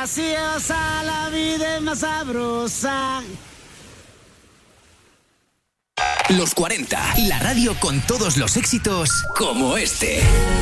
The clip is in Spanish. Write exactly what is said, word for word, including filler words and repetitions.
graciosa, la vida es más sabrosa. Los cuarenta, la radio con todos los éxitos como este.